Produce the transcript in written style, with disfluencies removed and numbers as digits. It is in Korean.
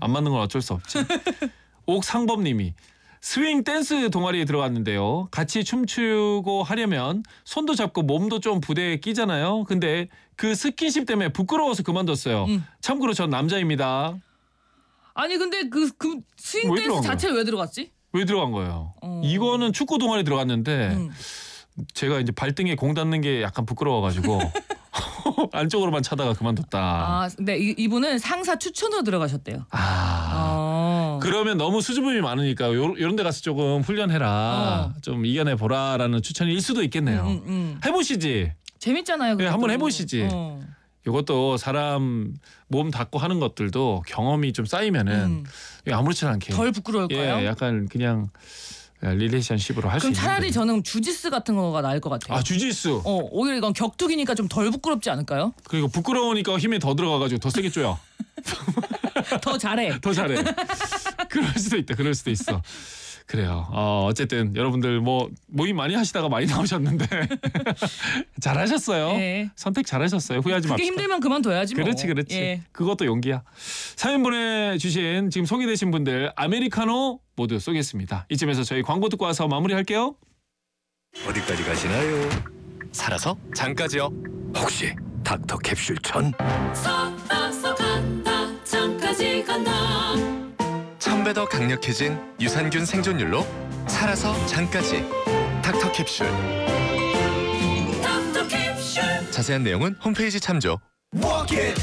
안 맞는 건 어쩔 수 없지. 옥상범님이 스윙 댄스 동아리에 들어갔는데요. 같이 춤추고 하려면 손도 잡고 몸도 좀 부대에 끼잖아요. 근데 그 스킨십 때문에 부끄러워서 그만뒀어요. 참고로 전 남자입니다. 아니 근데 그 스윙 댄스 자체에 왜 들어갔지? 왜 들어간 거예요? 이거는 축구 동아리 들어갔는데 제가 이제 발등에 공 닿는 게 약간 부끄러워가지고 안쪽으로만 차다가 그만뒀다. 아, 근데 이분은 상사 추천으로 들어가셨대요. 그러면 너무 수줍음이 많으니까 요런 데 가서 조금 훈련해라. 좀 이겨내보라라는 추천일 수도 있겠네요. 해보시지. 재밌잖아요. 네, 한번 해보시지. 이것도 사람 몸 닿고 하는 것들도 경험이 좀 쌓이면은 아무렇지 않게 덜 부끄러울 거예요. 예, 약간 그냥 릴레이션십으로 할 수 있는. 그럼 차라리 저는 주짓수 같은 거가 나을 것 같아요. 아, 주짓수. 오히려 이건 격투기니까 좀 덜 부끄럽지 않을까요? 그리고 부끄러우니까 힘이 더 들어가가지고 더 세게 쪼여. 더 잘해. 더 잘해. 그럴 수도 있다. 그럴 수도 있어. 그래요. 어쨌든 여러분들 모임 많이 하시다가 많이 나오셨는데 잘하셨어요. 네. 선택 잘하셨어요. 후회하지 마십시오. 그게 힘들면 그만둬야지 뭐. 그렇지. 예. 그것도 용기야. 사연 보내주신 지금 소개되신 분들 아메리카노 모두 쏘겠습니다. 이쯤에서 저희 광고 듣고 와서 마무리할게요. 어디까지 가시나요? 살아서 장까지요. 혹시 닥터 캡슐 천? 살아서 간다 장까지 간다. 1000배 더 강력해진 유산균 생존율로 살아서 장까지 닥터 캡슐. 닥터 캡슐. 자세한 내용은 홈페이지 참조.